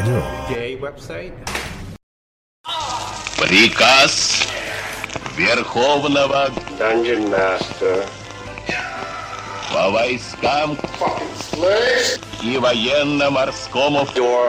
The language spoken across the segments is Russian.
радио. Приказ Верховного Dungeon Master по войскам и военно-морскому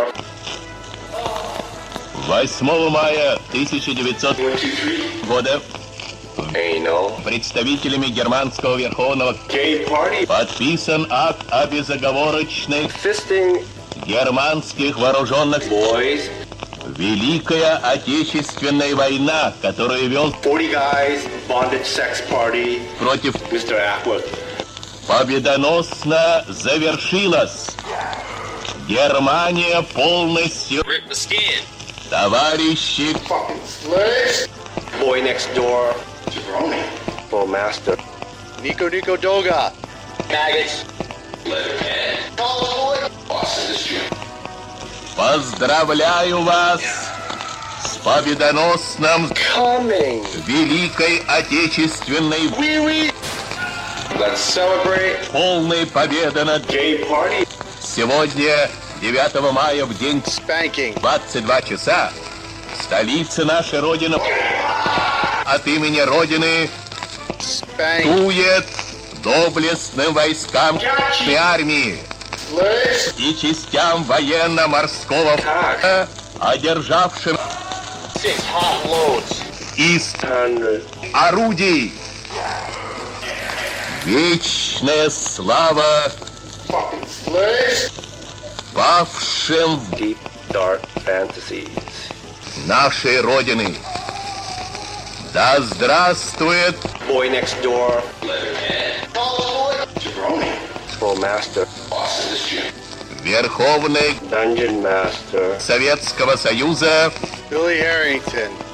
8 мая 1900 года представителями германского Верховного подписан акт о безоговорочной германских вооруженных Великая Отечественная война, которую вел 40 guys bondage sex party против Mr. Atwood. победоносно завершилась. Германия полностью, товарищи, Boy next door. Full master. Nico Doga. Maggots. поздравляю вас с победоносным Coming. Великой Отечественной Let's celebrate. полной победы над Gay party. сегодня, 9 мая, в день Spanking. 22 часа, столица нашей Родины от имени Родины Spank. тует доблестным войскам и армии и частям военно-морского флота, одержавшим 6 hot loads. из 100. орудий. Вечная слава павшим в Deep dark fantasies. нашей Родины. Да здравствует Boy next door. Full master. Верховный Dungeon master. Советского Союза Billy Harrington.